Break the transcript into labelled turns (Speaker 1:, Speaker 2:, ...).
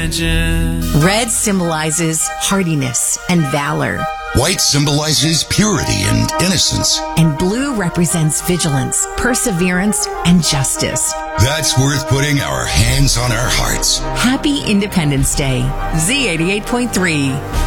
Speaker 1: imagine.
Speaker 2: Red symbolizes hardiness and valor.
Speaker 3: White symbolizes purity and innocence.
Speaker 2: And blue represents vigilance, perseverance, and justice.
Speaker 3: That's worth putting our hands on our hearts.
Speaker 2: Happy Independence Day. Z88.3.